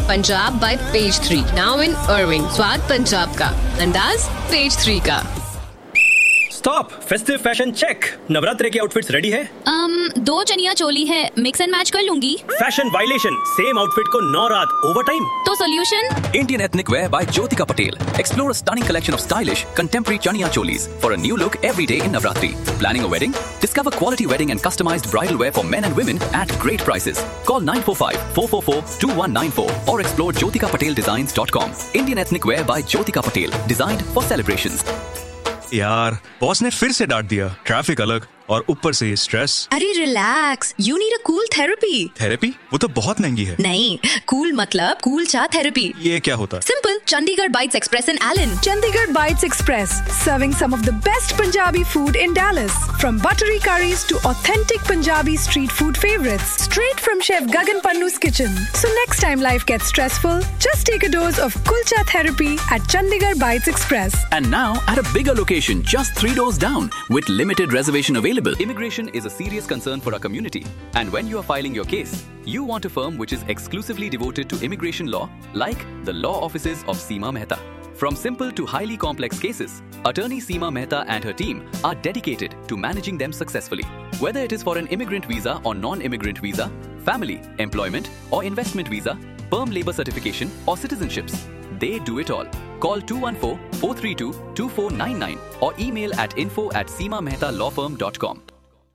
Punjab by Page 3. Now in Irving. Swad Punjab ka. Andaz Page 3 ka. Stop! Festive fashion check. नवरात्रे के outfits ready है? 2 चनिया चोली है, mix and match कर लूंगी. Fashion violation, same outfit को 9 रात over time. तो solution? Indian Ethnic Wear by Jyotika Patel. Explore a stunning collection of stylish, contemporary chaniya cholis for a new look every day in Navratri. Planning a wedding? Discover quality wedding and customized bridal wear for men and women at great prices. Call 945-444-2194 or explore jyotikaPatelDesigns.com. Indian Ethnic Wear by Jyotika Patel. Designed for celebrations. यार boss ने फिर से डांट दिया. Traffic अलग और ऊपर से ये स्ट्रेस. अरे relax, you need a cool therapy. Therapy? वो तो बहुत महंगी है. नहीं, कूल मतलब कूल चा थेरेपी. ये क्या होता है? Simple, Chandigarh Bites Express in Allen. Chandigarh Bites Express, serving some of the best Punjabi food in Dallas. From buttery curries to authentic Punjabi street food favorites. Straight from Chef Gagan Pannu's kitchen. So next time life gets stressful, just take a dose of Kulcha therapy at Chandigarh Bites Express. And now at a bigger location, just 3 doors down, with limited reservation available. Immigration is a serious concern for our community. And when you are filing your case, you want a firm which is exclusively devoted to immigration law, like the law offices of Seema Mehta. From simple to highly complex cases, attorney Seema Mehta and her team are dedicated to managing them successfully. Whether it is for an immigrant visa or non-immigrant visa, family, employment or investment visa, perm labor certification or citizenships, they do it all. Call 214-432-2499 or email at info@seemamehtalaw.com.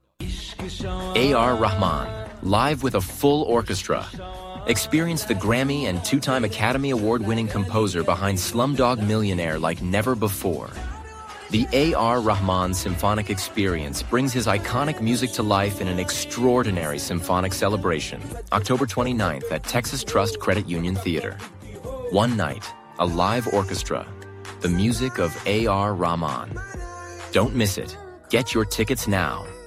A.R. Rahman, live with a full orchestra. Experience the Grammy and 2-time Academy Award-winning composer behind Slumdog Millionaire like never before. The A.R. Rahman Symphonic Experience brings his iconic music to life in an extraordinary symphonic celebration, October 29th at Texas Trust Credit Union Theater. One night, a live orchestra, the music of A.R. Rahman. Don't miss it. Get your tickets now.